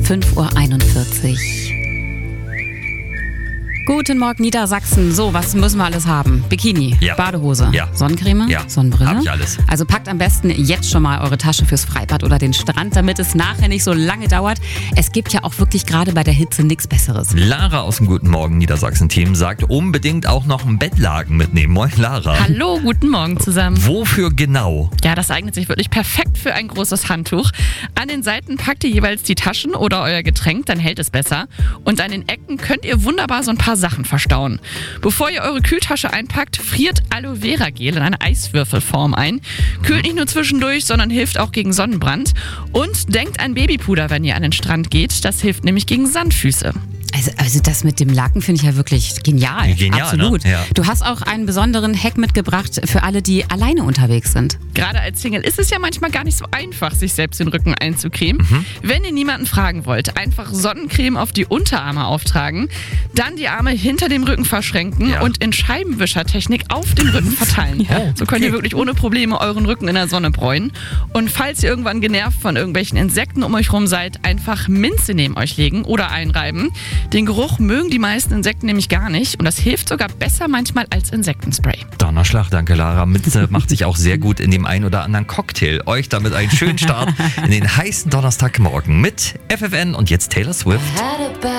5:41 Uhr. Guten Morgen, Niedersachsen. So, was müssen wir alles haben? Bikini, Ja. Badehose, Ja. Sonnencreme, Ja. Sonnenbrille. Hab ich alles. Also packt am besten jetzt schon mal eure Tasche fürs Freibad oder den Strand, damit es nachher nicht so lange dauert. Es gibt ja auch wirklich gerade bei der Hitze nichts Besseres. Lara aus dem Guten Morgen Niedersachsen-Team sagt, unbedingt auch noch einen Bettlaken mitnehmen. Moin, Lara. Hallo, guten Morgen zusammen. Wofür genau? Ja, das eignet sich wirklich perfekt für ein großes Handtuch. An den Seiten packt ihr jeweils die Taschen oder euer Getränk, dann hält es besser. Und an den Ecken könnt ihr wunderbar so ein paar Sachen verstauen. Bevor ihr eure Kühltasche einpackt, friert Aloe Vera Gel in eine Eiswürfelform ein. Kühlt nicht nur zwischendurch, sondern hilft auch gegen Sonnenbrand. Und denkt an Babypuder, wenn ihr an den Strand geht. Das hilft nämlich gegen Sandfüße. Also das mit dem Laken finde ich ja wirklich genial. Genial, absolut. ne? Ja. Du hast auch einen besonderen Hack mitgebracht für alle, die alleine unterwegs sind. Gerade als Single ist es ja manchmal gar nicht so einfach, sich selbst den Rücken einzucremen. Wenn ihr niemanden fragen wollt, einfach Sonnencreme auf die Unterarme auftragen, dann die Arme hinter dem Rücken verschränken und in Scheibenwischertechnik auf den Rücken verteilen. So könnt ihr wirklich ohne Probleme euren Rücken in der Sonne bräunen. Und falls ihr irgendwann genervt von irgendwelchen Insekten um euch rum seid, einfach Minze neben euch legen oder einreiben. Den Geruch mögen die meisten Insekten nämlich gar nicht und das hilft sogar besser manchmal als Insektenspray. Donnerschlag, danke Lara. Minze macht sich auch sehr gut in dem einen oder anderen Cocktail. Euch damit einen schönen Start in den heißen Donnerstagmorgen mit FFN und jetzt Taylor Swift.